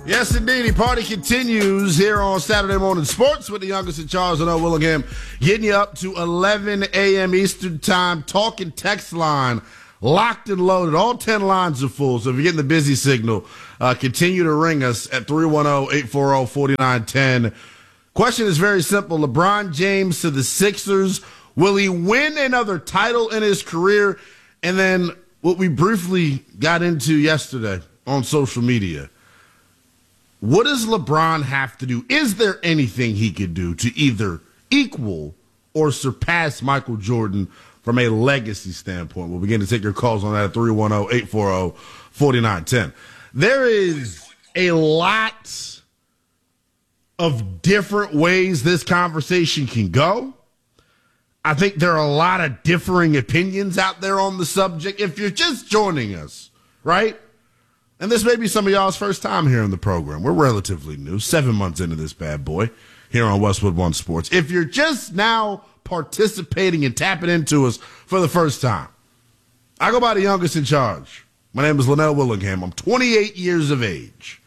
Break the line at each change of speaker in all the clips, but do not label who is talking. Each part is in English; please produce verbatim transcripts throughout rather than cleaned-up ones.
Yes, indeed. Party continues here on Saturday Morning Sports with the youngest in Charles and O. Willingham, getting you up to eleven a.m. Eastern Time. Talking text line, locked and loaded. All ten lines are full, so if you're getting the busy signal, uh, continue to ring us at three one zero, eight four zero, four nine one zero. Question is very simple. LeBron James to the Sixers. Will he win another title in his career? And then what we briefly got into yesterday on social media. What does LeBron have to do? Is there anything he could do to either equal or surpass Michael Jordan from a legacy standpoint? We'll begin to take your calls on that at three one zero, eight four zero, four nine one zero. There is a lot of different ways this conversation can go. I think there are a lot of differing opinions out there on the subject. If you're just joining us, right? And this may be some of y'all's first time here in the program. We're relatively new, seven months into this bad boy here on Westwood One Sports. If you're just now participating and tapping into us for the first time, I go by the youngest in charge. My name is Linnell Willingham. I'm twenty-eight years of age.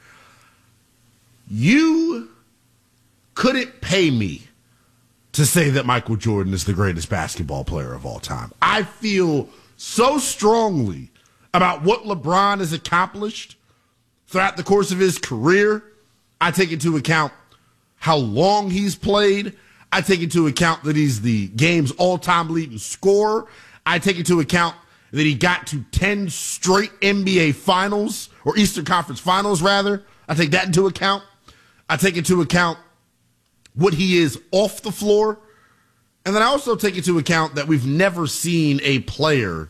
You couldn't pay me to say that Michael Jordan is the greatest basketball player of all time. I feel so strongly about what LeBron has accomplished throughout the course of his career. I take into account how long he's played. I take into account that he's the game's all-time leading scorer. I take into account that he got to ten straight N B A finals, or Eastern Conference finals, rather. I take that into account. I take into account what he is off the floor. And then I also take into account that we've never seen a player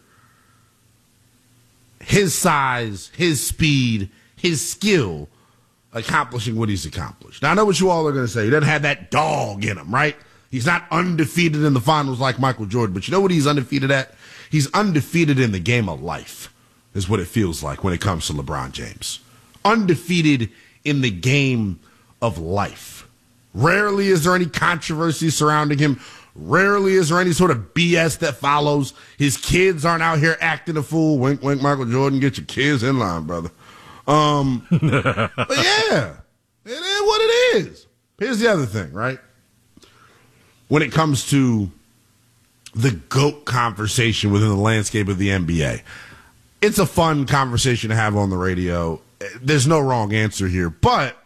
his size, his speed, his skill, accomplishing what he's accomplished. Now, I know what you all are going to say. He doesn't have that dog in him, right? He's not undefeated in the finals like Michael Jordan. But you know what he's undefeated at? He's undefeated in the game of life, is what it feels like when it comes to LeBron James. Undefeated in the game of life. Rarely is there any controversy surrounding him. Rarely is there any sort of B S that follows. His kids aren't out here acting a fool. Wink, wink, Michael Jordan, get your kids in line, brother. Um, but yeah, it is what it is. Here's the other thing, right? When it comes to the GOAT conversation within the landscape of the N B A, it's a fun conversation to have on the radio. There's no wrong answer here, but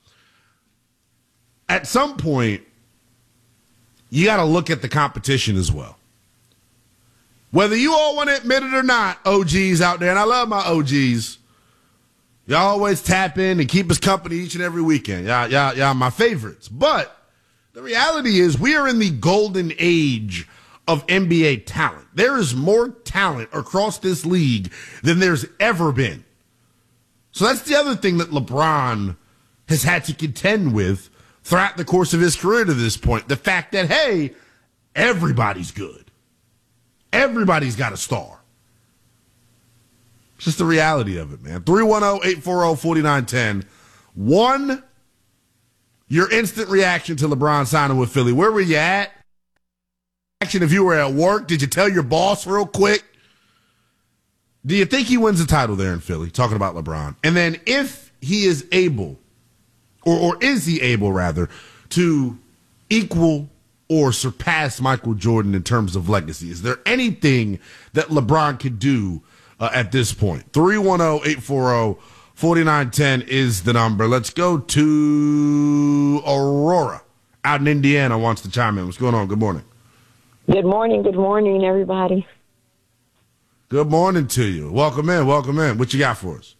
at some point, you got to look at the competition as well. Whether you all want to admit it or not, O Gs out there, and I love my O Gs, y'all always tap in and keep us company each and every weekend. Y'all, y'all, y'all my favorites. But the reality is we are in the golden age of N B A talent. There is more talent across this league than there's ever been. So that's the other thing that LeBron has had to contend with throughout the course of his career to this point. The fact that, hey, everybody's good. Everybody's got a star. It's just the reality of it, man. three one zero, eight four zero, four nine one zero. One, your instant reaction to LeBron signing with Philly. Where were you at? Action if you were at work. Did you tell your boss real quick? Do you think he wins the title there in Philly? Talking about LeBron. And then if he is able, Or, or is he able, rather, to equal or surpass Michael Jordan in terms of legacy? Is there anything that LeBron could do uh, at this point? three one zero, eight four zero, four nine one zero is the number. Let's go to Aurora out in Indiana wants to chime in. What's going on? Good morning.
Good morning. Good morning, everybody.
Good morning to you. Welcome in. Welcome in. What you got for us?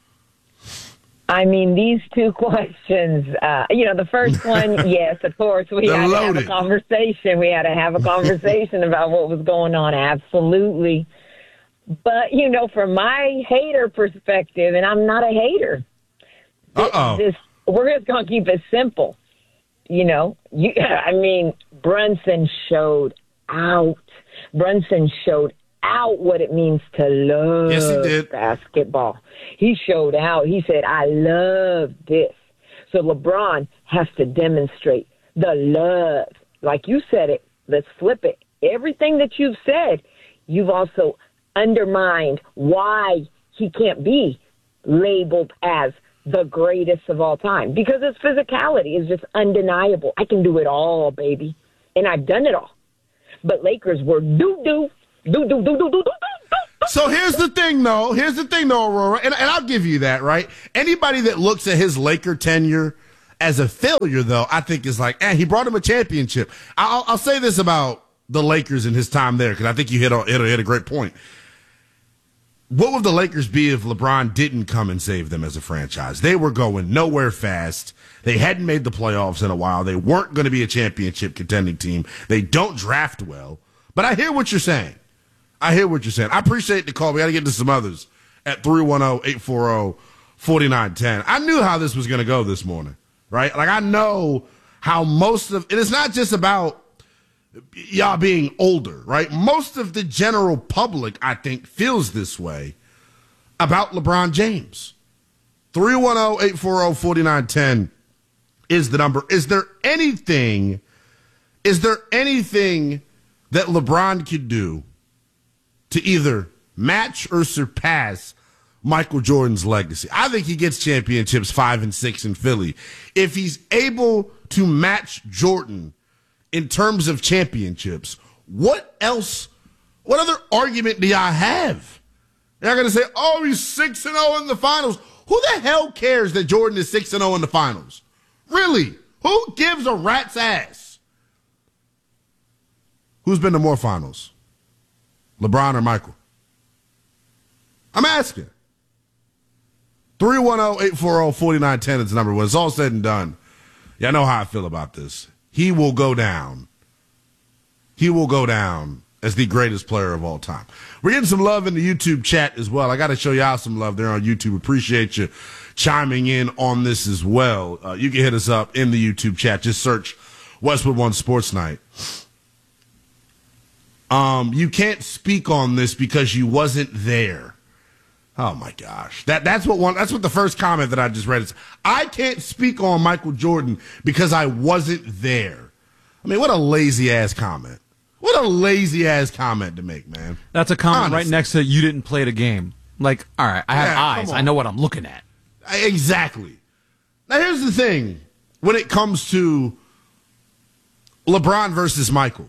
I mean, these two questions, uh, you know, the first one, yes, of course, we
They're
had
loaded.
to have a conversation. We had to have a conversation about what was going on. Absolutely. But, you know, from my hater perspective, and I'm not a hater,
Uh-oh.
this, we're just going to keep it simple. You know, you, I mean, Brunson showed out. Brunson showed out what it means to love
yes, he did.
basketball. He showed out. He said, I love this. So LeBron has to demonstrate the love. Like you said it, let's flip it. Everything that you've said, you've also undermined why he can't be labeled as the greatest of all time because his physicality is just undeniable. I can do it all, baby. And I've done it all. But Lakers were doo-doo, doo-doo, doo-doo, doo-doo.
So here's the thing, though. Here's the thing, though, Aurora, and, and I'll give you that, right? Anybody that looks at his Laker tenure as a failure, though, I think is like, eh, he brought him a championship. I'll, I'll say this about the Lakers and his time there, because I think you hit a, hit, a, hit a great point. What would the Lakers be if LeBron didn't come and save them as a franchise? They were going nowhere fast. They hadn't made the playoffs in a while. They weren't going to be a championship contending team. They don't draft well. But I hear what you're saying. I hear what you're saying. I appreciate the call. We got to get to some others at three one zero, eight four zero, four nine one zero. I knew how this was going to go this morning, right? Like, I know how most of – and it's not just about y'all being older, right? Most of the general public, I think, feels this way about LeBron James. three one zero, eight four zero, four nine one zero is the number. Is there anything, is there anything that LeBron could do to either match or surpass Michael Jordan's legacy? I think he gets championships five and six in Philly. If he's able to match Jordan in terms of championships, what else, what other argument do y'all have? You're going to say, oh, he's six and oh in the finals. Who the hell cares that Jordan is six and oh in the finals? Really? Who gives a rat's ass? Who's been to more finals? LeBron or Michael? I'm asking. three one zero, eight four zero, four nine one zero is the number. When it's all said and done, y'all know how I feel about this. He will go down. He will go down as the greatest player of all time. We're getting some love in the YouTube chat as well. I got to show y'all some love there on YouTube. Appreciate you chiming in on this as well. Uh, you can hit us up in the YouTube chat. Just search Westwood One Sports Night. Um, you can't speak on this because you wasn't there. Oh my gosh. That that's what one that's what the first comment that I just read is. I can't speak on Michael Jordan because I wasn't there. I mean, what a lazy ass comment. What a lazy ass comment to make, man.
That's a comment
Honestly.
right next to you didn't play the game. Like, all right, I have
Yeah,
eyes.
come
I
on.
know what I'm looking at.
Exactly. Now here's the thing when it comes to LeBron versus Michael.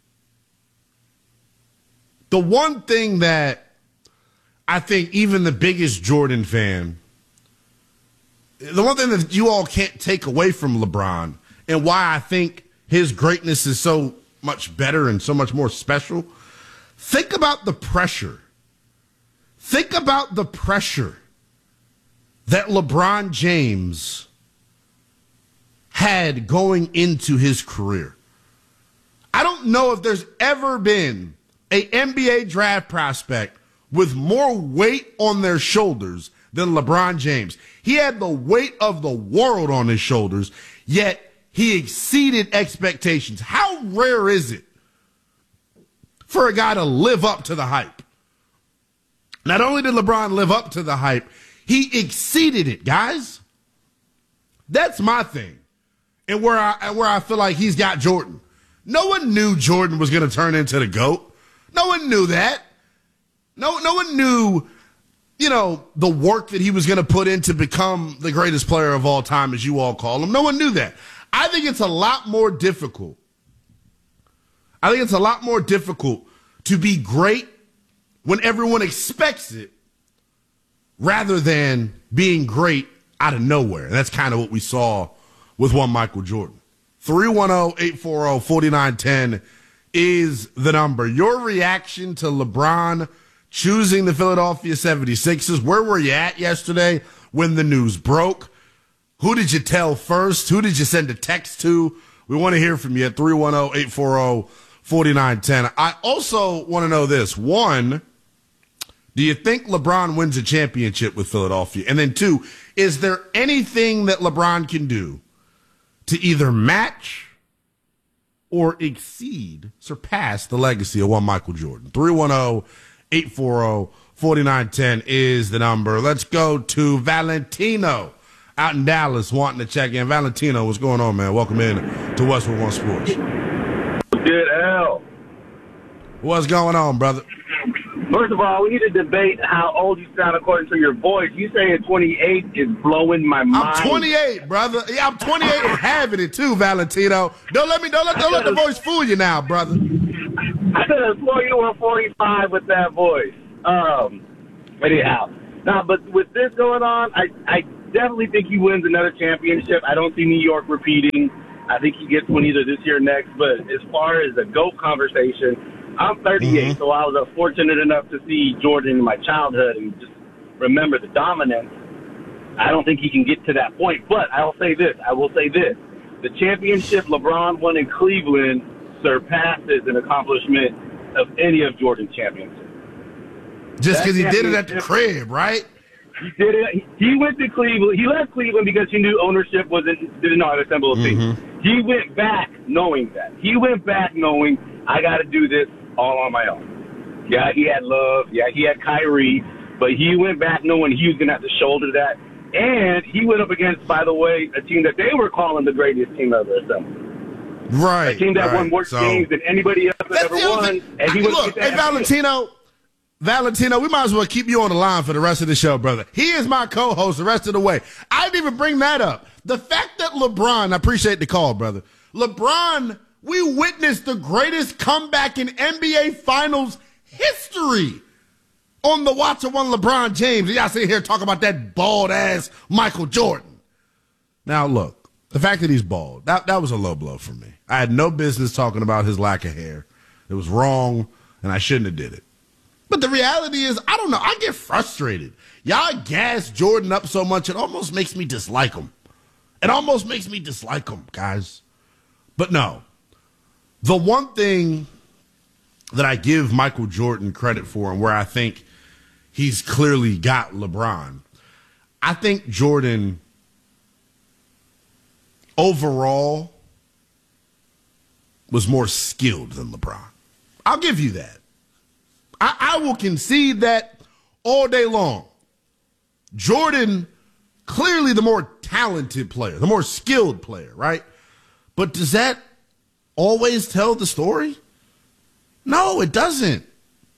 The one thing that I think even the biggest Jordan fan, the one thing that you all can't take away from LeBron and why I think his greatness is so much better and so much more special, think about the pressure. Think about the pressure that LeBron James had going into his career. I don't know if there's ever been a N B A draft prospect with more weight on their shoulders than LeBron James. He had the weight of the world on his shoulders, yet he exceeded expectations. How rare is it for a guy to live up to the hype? Not only did LeBron live up to the hype, he exceeded it, guys. That's my thing. And where I where I feel like he's got Jordan. No one knew Jordan was going to turn into the GOAT. No one knew that. No, no one knew, you know, the work that he was going to put in to become the greatest player of all time, as you all call him. No one knew that. I think it's a lot more difficult. I think it's a lot more difficult to be great when everyone expects it rather than being great out of nowhere. That's kind of what we saw with one Michael Jordan. three one zero, eight four zero, four nine one zero is the number. Your reaction to LeBron choosing the Philadelphia seventy-sixers, where were you at yesterday when the news broke? Who did you tell first? Who did you send a text to? We want to hear from you at three one zero, eight four zero, four nine one zero. I also want to know this. One, do you think LeBron wins a championship with Philadelphia? And then two, is there anything that LeBron can do to either match or exceed, surpass the legacy of one Michael Jordan? three one zero, eight four zero, four nine one zero is the number. Let's go to Valentino out in Dallas wanting to check in. Valentino, what's going on, man? Welcome in to Westwood One Sports.
Good, Al.
What's going on, brother?
First of all, we need to debate how old you sound according to your voice. You saying twenty-eight is blowing my mind.
I'm twenty-eight, brother. Yeah, I'm twenty-eight and having it too, Valentino. Don't let me don't let don't let the voice fool you now, brother.
I could have sworn you were forty-five with that voice. Um, anyhow, now, but with this going on, I I definitely think he wins another championship. I don't see New York repeating. I think he gets one either this year or next. But as far as the GOAT conversation, I'm thirty-eight, mm-hmm. so I was uh, fortunate enough to see Jordan in my childhood and just remember the dominance. I don't think he can get to that point. But I'll say this. I will say this. The championship LeBron won in Cleveland surpasses an accomplishment of any of Jordan's championships.
Just because he did it at the crib, right?
He did it. He went to Cleveland. He left Cleveland because he knew ownership wasn't didn't know how to assemble a team. Mm-hmm. He went back knowing that. He went back knowing I got to do this all on my own. Yeah, he had Love. Yeah, he had Kyrie. But he went back knowing he was going to have to shoulder that. And he went up against, by the way, a team that they were calling the greatest team ever assembled.
Right.
A team that
right.
won more
so,
games than anybody else has ever won. And he
I, look, hey, Valentino. Valentino, we might as well keep you on the line for the rest of the show, brother. He is my co-host the rest of the way. I didn't even bring that up. The fact that LeBron, I appreciate the call, brother. LeBron, we witnessed the greatest comeback in N B A Finals history on the watch of one LeBron James. Y'all sit here talking about that bald-ass Michael Jordan. Now, look, the fact that he's bald, that, that was a low blow for me. I had no business talking about his lack of hair. It was wrong, and I shouldn't have did it. But the reality is, I don't know. I get frustrated. Y'all gas Jordan up so much, it almost makes me dislike him. It almost makes me dislike him, guys. But no. The one thing that I give Michael Jordan credit for and where I think he's clearly got LeBron, I think Jordan overall was more skilled than LeBron. I'll give you that. I, I will concede that all day long. Jordan, clearly the more talented player, the more skilled player, right? But does that always tell the story? No, it doesn't.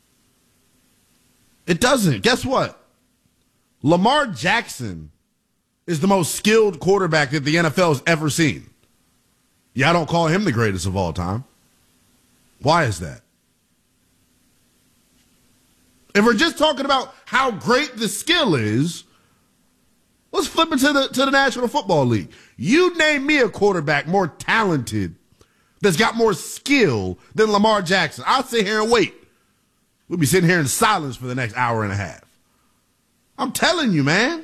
It doesn't. Guess what? Lamar Jackson is the most skilled quarterback that the N F L has ever seen. Yeah, I don't call him the greatest of all time. Why is that? If we're just talking about how great the skill is, let's flip it to the to the National Football League. You name me a quarterback more talented that's got more skill than Lamar Jackson. I'll sit here and wait. We'll be sitting here in silence for the next hour and a half. I'm telling you, man.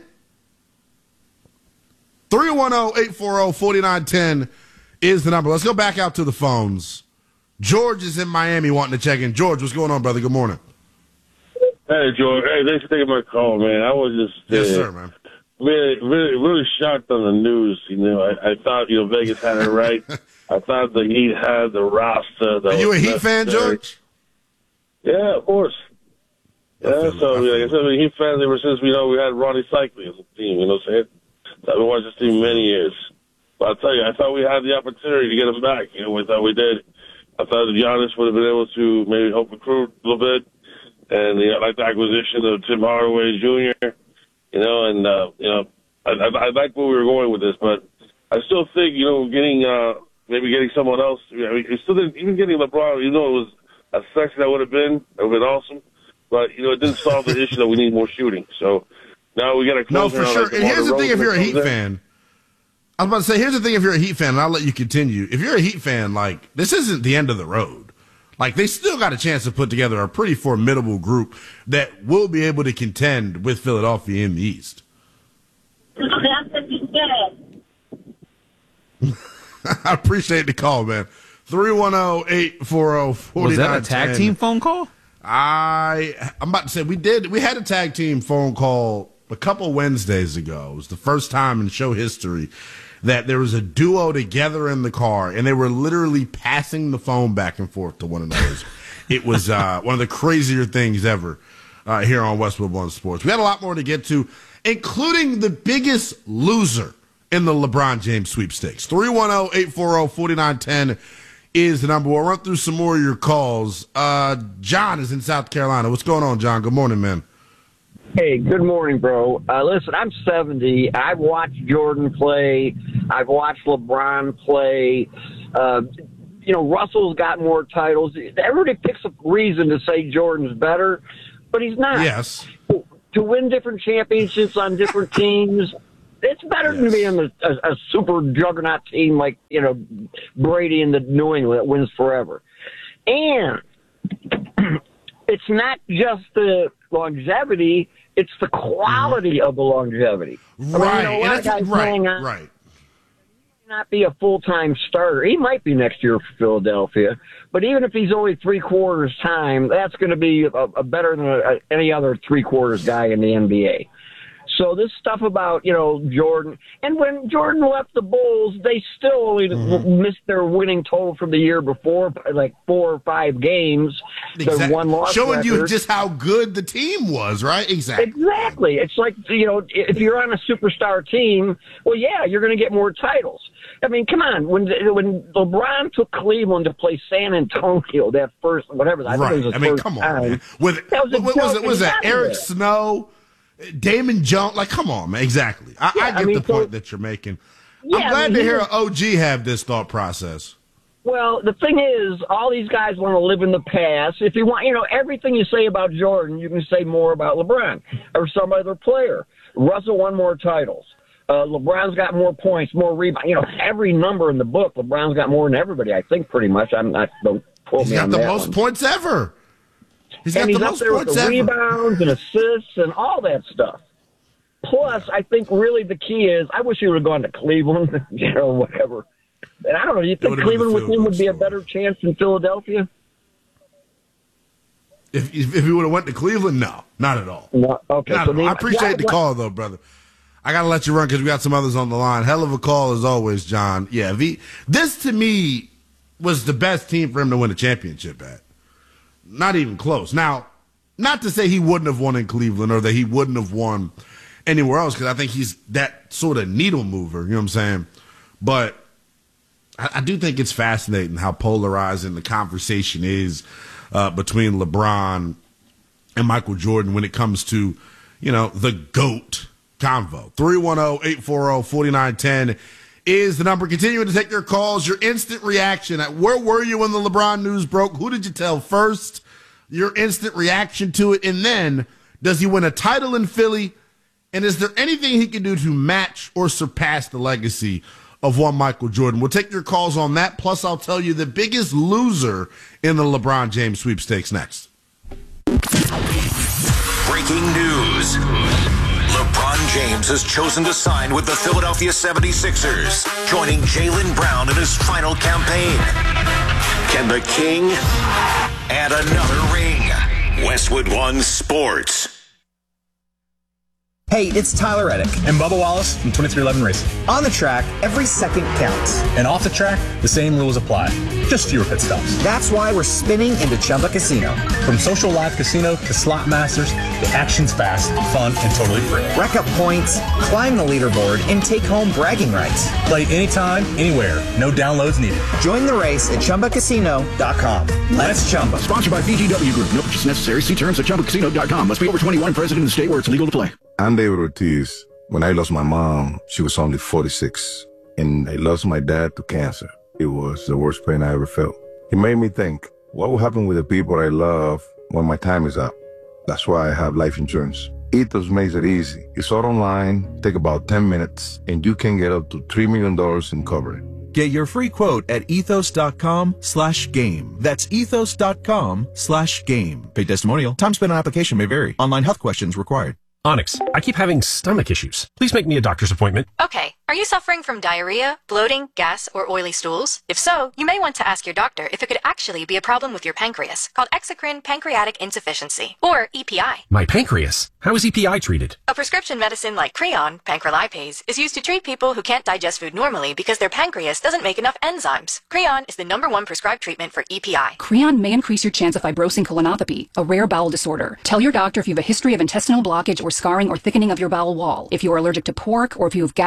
three one zero, eight four zero, four nine one zero is the number. Let's go back out to the phones. George is in Miami wanting to check in. George, what's going on, brother? Good morning.
Hey, George. Hey, thanks for taking my call, man. I was just uh,
yes, sir, man.
Really, really, really shocked on the news. You know, I, I thought you know Vegas had it right. I thought the Heat had the roster.
Are you a Heat fan, George?
Yeah, of course. Yeah, so like I said, we're Heat fans ever since we know we had Ronnie Cycli as a team. You know what I'm saying? I've been watching this team many years. But I'll tell you, I thought we had the opportunity to get him back. You know, we thought we did. I thought Giannis would have been able to maybe help recruit a little bit. And, you know, like the acquisition of Tim Hardaway Junior, you know, and, uh, you know, I, I, I like where we were going with this, but I still think, you know, getting, uh, maybe getting someone else, I mean, we still didn't, even getting LeBron, you know, it was a sexy that would have been, it would have been awesome, but, you know, it didn't solve the issue that we need more shooting. So now we got to
close. No, for sure. Like and here's the thing if you're a Heat fan. I was about to say, here's the thing if you're a Heat fan, and I'll let you continue. If you're a Heat fan, like, this isn't the end of the road. Like, they still got a chance to put together a pretty formidable group that will be able to contend with Philadelphia in the East. I appreciate the call, man. three one zero, eight four zero, four nine one zero.
Was that a tag team phone call?
I, I'm about to say, we did. We had a tag team phone call a couple Wednesdays ago. It was the first time in show history that there was a duo together in the car, and they were literally passing the phone back and forth to one another. It was uh, one of the crazier things ever uh, here on Westwood One Sports. We had a lot more to get to, including the biggest loser in the LeBron James sweepstakes. three one zero, eight four zero, four nine one zero is the number. We'll run through some more of your calls. Uh, John is in South Carolina. What's going on, John? Good morning, man.
Hey, good morning, bro. Uh, listen, I'm seventy. I've watched Jordan play. I've watched LeBron play. Uh, you know, Russell's got more titles. Everybody picks a reason to say Jordan's better, but he's not.
Yes.
To win different championships on different teams, it's better yes. than being a, a, a super juggernaut team like, you know, Brady in the New England that wins forever. And it's not just the longevity, it's the quality of the longevity.
Right.
I mean, you know,
and that's, right,
on,
right.
He might not be a full-time starter. He might be next year for Philadelphia. But even if he's only three-quarters time, that's going to be a, a better than a, any other three-quarters guy in the N B A. So this stuff about, you know, Jordan, and when Jordan left the Bulls, they still only mm-hmm. missed their winning total from the year before by like four or five games.
Exactly.
Their one loss
Showing
record.
you just how good the team was, right? Exactly.
Exactly. It's like, you know, if you're on a superstar team, well, yeah, you're going to get more titles. I mean, come on. When when LeBron took Cleveland to play San Antonio, that first, whatever, I
right.
think it was
I
his
mean,
first
come on,
time.
man. With,
that was,
what, was it? Was that Eric
there.
Snow? Damon Jones, like, come on, man. Exactly. I,
yeah,
I get
I mean,
the point
so,
that you're making.
Yeah,
I'm glad
I mean,
to hear
was,
an O G have this thought process.
Well, the thing is, all these guys want to live in the past. If you want, you know, everything you say about Jordan, you can say more about LeBron or some other player. Russell won more titles. Uh, LeBron's got more points, more rebounds. You know, every number in the book, LeBron's got more than everybody, I think, pretty much. I'm not, don't quote
He's
me
got
on
the
that
most
one.
points ever. He's got
and
the
he's
most
up there with
points
the
ever.
rebounds and assists and all that stuff. Plus, I think really the key is, I wish he would have gone to Cleveland, you know, whatever. And I don't know, do you think Cleveland with him would be a better chance than Philadelphia?
If if, if he would have went to Cleveland, no, not at all.
No, okay.
Not
So
at all.
they,
I appreciate
yeah,
the call, though, brother. I got to let you run because we got some others on the line. Hell of a call as always, John. Yeah, he, this to me was the best team for him to win a championship at. Not even close. Now, not to say he wouldn't have won in Cleveland or that he wouldn't have won anywhere else, because I think he's that sort of needle mover, you know what I'm saying? But I, I do think it's fascinating how polarizing the conversation is uh, between LeBron and Michael Jordan when it comes to, you know, the GOAT convo. three one zero, eight four zero, four nine one zero is the number. Continuing to take your calls, your instant reaction. Where were you when the LeBron news broke? Who did you tell first? Your instant reaction to it. And then, does he win a title in Philly? And is there anything he can do to match or surpass the legacy of one Michael Jordan? We'll take your calls on that. Plus, I'll tell you the biggest loser in the LeBron James sweepstakes next.
Breaking news. LeBron James has chosen to sign with the Philadelphia seventy-sixers, joining Jaylen Brown in his final campaign. Can the King add another ring? Westwood One Sports.
Hey, it's Tyler Reddick.
And Bubba Wallace from twenty-three eleven Racing.
On the track, every second counts.
And off the track, the same rules apply. Just fewer pit stops.
That's why we're spinning into Chumba Casino.
From social live casino to slot masters, the action's fast, fun, and totally free.
Rack up points, climb the leaderboard, and take home bragging rights.
Play anytime, anywhere. No downloads needed.
Join the race at Chumba Casino dot com. Let's Chumba.
Sponsored by B G W Group. No purchase necessary. See terms at Chumba Casino dot com. Must be over twenty-one, present in the state where it's legal to play.
I'm David Ortiz. When I lost my mom, she was only forty-six. And I lost my dad to cancer. It was the worst pain I ever felt. It made me think, what will happen with the people I love when my time is up? That's why I have life insurance. Ethos makes it easy. It's all online, take about ten minutes, and you can get up to three million dollars in coverage.
Get your free quote at ethos dot com slash game. That's ethos dot com slash game. Paid testimonial. Time spent on application may vary. Online health questions required.
Onyx, I keep having stomach issues. Please make me a doctor's appointment.
Okay. Are you suffering from diarrhea, bloating, gas, or oily stools? If so, you may want to ask your doctor if it could actually be a problem with your pancreas, called exocrine pancreatic insufficiency, or E P I.
My pancreas? How is E P I treated?
A prescription medicine like Creon, pancrelipase, is used to treat people who can't digest food normally because their pancreas doesn't make enough enzymes. Creon is the number one prescribed treatment for E P I.
Creon may increase your chance of fibrosing colonopathy, a rare bowel disorder. Tell your doctor if you have a history of intestinal blockage or scarring or thickening of your bowel wall, if you are allergic to pork, or if you have gout, kidney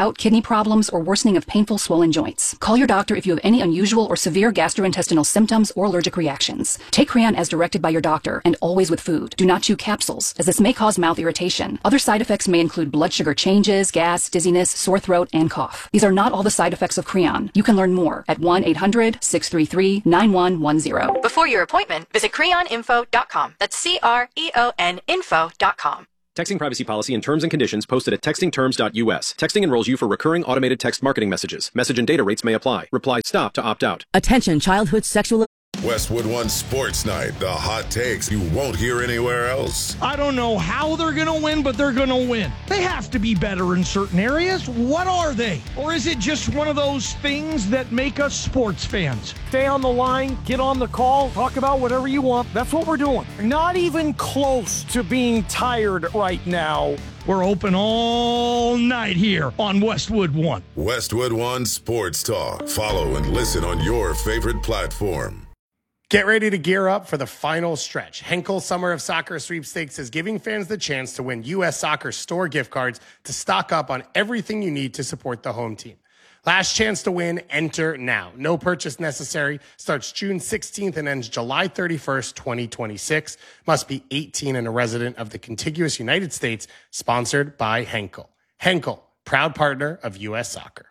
problems, or worsening of painful swollen joints. Call your doctor if you have any unusual or severe gastrointestinal symptoms or allergic reactions. Take Creon as directed by your doctor and always with food. Do not chew capsules, as this may cause mouth irritation. Other side effects may include blood sugar changes, gas, dizziness, sore throat, and cough. These are not all the side effects of Creon. You can learn more at one eight hundred, six three three, nine one one zero.
Before your appointment, visit creon info dot com. That's C R E O N info dot com.
Texting privacy policy and terms and conditions posted at texting terms dot U S. Texting enrolls you for recurring automated text marketing messages. Message and data rates may apply. Reply STOP to opt out.
Attention childhood sexual...
Westwood One Sports Night. The hot takes you won't hear anywhere else.
I don't know how they're going to win, but they're going to win. They have to be better in certain areas. What are they? Or is it just one of those things that make us sports fans? Stay on the line, get on the call, talk about whatever you want. That's what we're doing. Not even close to being tired right now. We're open all night here on Westwood One.
Westwood One Sports Talk. Follow and listen on your favorite platform.
Get ready to gear up for the final stretch. Henkel Summer of Soccer Sweepstakes is giving fans the chance to win U S Soccer store gift cards to stock up on everything you need to support the home team. Last chance to win, enter now. No purchase necessary. Starts June sixteenth and ends July thirty-first, twenty twenty-six. Must be eighteen and a resident of the contiguous United States. Sponsored by Henkel. Henkel, proud partner of U S Soccer.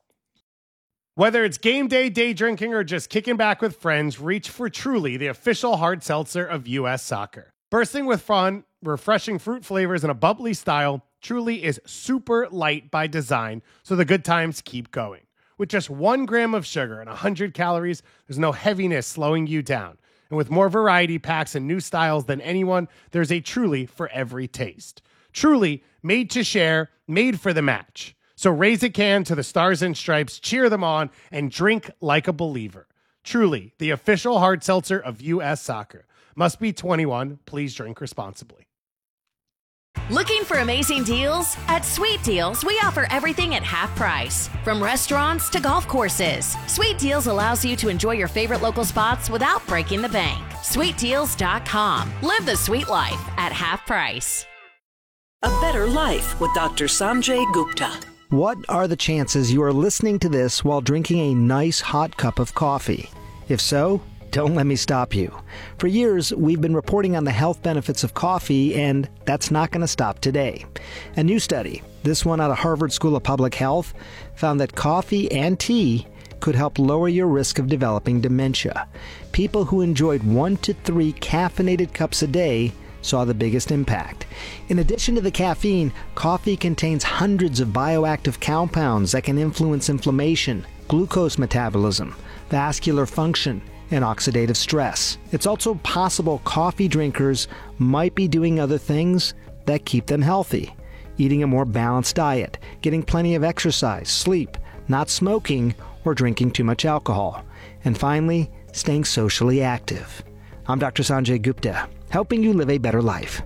Whether it's game day, day drinking, or just kicking back with friends, reach for Truly, the official hard seltzer of U S Soccer. Bursting with fun, refreshing fruit flavors, and a bubbly style, Truly is super light by design, so the good times keep going. With just one gram of sugar and one hundred calories, there's no heaviness slowing you down. And with more variety packs and new styles than anyone, there's a Truly for every taste. Truly, made to share, made for the match. So raise a can to the Stars and Stripes, cheer them on, and drink like a believer. Truly, the official hard seltzer of U S Soccer. Must be twenty-one. Please drink responsibly.
Looking for amazing deals? At Sweet Deals, we offer everything at half price. From restaurants to golf courses, Sweet Deals allows you to enjoy your favorite local spots without breaking the bank. sweet deals dot com. Live the sweet life at half price.
A better life with Doctor Sanjay Gupta.
What are the chances you are listening to this while drinking a nice hot cup of coffee? If so, don't let me stop you. For years, we've been reporting on the health benefits of coffee, and that's not going to stop today. A new study, this one out of Harvard School of Public Health, found that coffee and tea could help lower your risk of developing dementia. People who enjoyed one to three caffeinated cups a day saw the biggest impact. In addition to the caffeine, coffee contains hundreds of bioactive compounds that can influence inflammation, glucose metabolism, vascular function, and oxidative stress. It's also possible coffee drinkers might be doing other things that keep them healthy. Eating a more balanced diet, getting plenty of exercise, sleep, not smoking, or drinking too much alcohol. And finally, staying socially active. I'm Doctor Sanjay Gupta, helping you live a better life.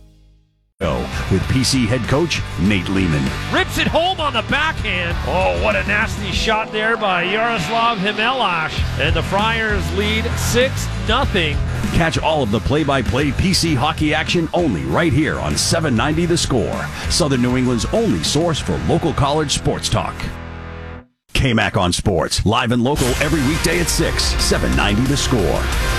With P C head coach Nate Lehman.
Rips it home on the backhand. Oh, what a nasty shot there by Yaroslav Himelash. And the Friars lead six nothing.
Catch all of the play-by-play P C hockey action only right here on seven ninety The Score, Southern New England's only source for local college sports talk. K-Mac on Sports, live and local every weekday at six, seven ninety The Score.